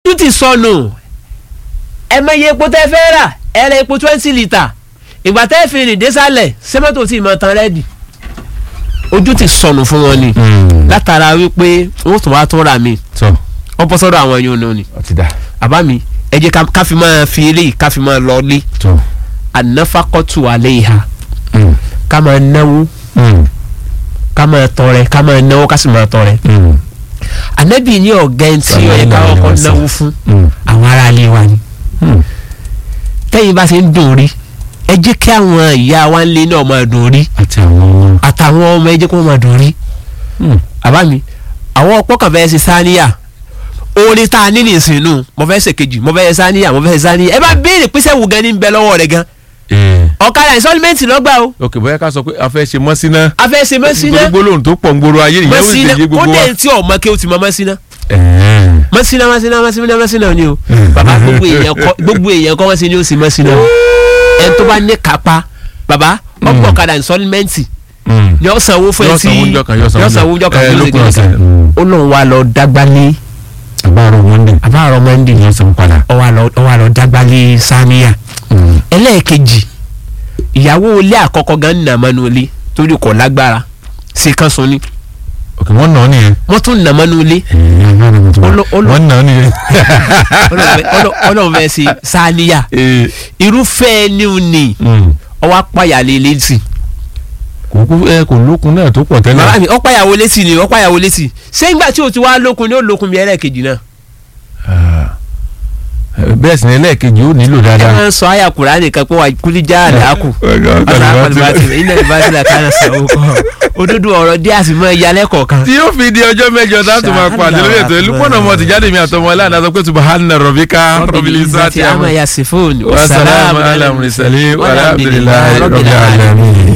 ojú ti sọnù ẹ mẹ́yẹ epo tẹ́ fẹ́ rà ẹ rẹ epo 20 litre ìgbà tẹ́ fi rìn désàlẹ̀ sẹ́mọ́tò tí ìmọ̀ tán rẹ́dì ojú ti sọnù fún wọn ni látara wípé wọ́n tún wá tún rà mí wọ́n bọ́ sọ́dọ̀ àwọn yóò náà ni àbá mi ẹ jẹ́ ká fi máa fi eré ká fi máa lọ lé ànáfàkọ́tù alẹ́ ìhà ká máa náwó ká máa tọrẹ ká máa náwó ká sì máa tọrẹ ànábì ní ọ̀gá ẹni tí ó yẹ ká ọkọ̀ náwó fún àwọn ará ilé wa ni tẹ́yìn bá ṣe ń dùn rí ẹ jẹ́ kí àwọn ìyá wa ń lé náà máa dùn rí àtàwọn ọmọ ẹ jẹ́ kí wọ́n máa dùn rí àbá mi àwọn ọ̀pọ̀ kan fẹ́ẹ́ ṣe sáníyà orin tá a ní nìsínú mo fẹ́ ṣe kejì mo fẹ́ ṣe sáníyà mo fẹ́ ṣe sáníyà ẹ bá béèrè pé sẹ́wù gan ní ń bẹ lọ́wọ́ rẹ̀ gan ọ̀kadà ìsọ́límẹ́ǹtì lọ́gbà o. ok bóyá ká sọ pé a fẹ́ ṣe mọ́síná. a fẹ́ ṣe mọ́síná. nítorí gbólóhùn tó pọ̀ ń gbòòrò ayé nìyẹn ó sì lè yé gbogbo wa. ó dé tí ọmọ kí o ti mọ mọ́síná. mọ́síná ni o. bàbá gbogbo èèyàn kọ́ wọ́n sí ni ó sì mọ́síná. ẹni tó bá ní kápá bàbá ọ̀pọ̀ ọ̀kadà ìsọ́límẹ́ǹtì yọ sanwó fún ẹ tí yọ sanwó jọ kan lórí gẹ̀ẹ́gẹ́ ó lóun wá lọ dágbálé àbáàrọ̀ mọ́ndé ni ọ̀sán padà ó wá lọ dágbálé sáníyà ẹlẹ́ẹ̀kejì ìyàwó ilé àkọ́kọ́ gan nà mọ́nú ilé torí kò lágbára ṣe kán sun ni. ok wọ́n nà ọ́ nìyẹn. wọ́n tún nà mọ́nú ilé. wọ́n nà ọ́ nìyẹn. ọlọ́run fẹ́ ṣe sáníyà irúfẹ́ ẹni ni ọwọ́ apáyàlé létí. kò lókun náà tó pọ̀ tẹ́lẹ̀. màmá mi ọ̀páyàwó létí ni ọ̀páyàwó létí ṣé ìgbà tí o ti wá lókun ni ó lókun bí ẹlẹ́ẹ̀kejì náà. bẹ́ẹ̀ sì ni ẹlẹ́ẹ̀kejì ó nílò dáadáa. ẹ máa ń sọ àyà Kùránì kan pé wà kúlíjà àdáàkù ọ̀sán àpàlùbátì ilẹ̀ ìbátìlà kan ṣàwó kọ́ òdodo ọ̀rọ̀ díẹ̀ àti mọ́ ẹ̀yà lẹ́kọ̀ọ́ kan. tí yóò fi di ọjọ́ mẹ́jọ táàtù máa pàdé lórí ètò Lukman ọmọ Tijani mi àtọmọ aláàdá sọ pé subahana rabbika rabbil izzati amma yasifun wa salamun ala mursalin walhamdulillahi rabbil alamin.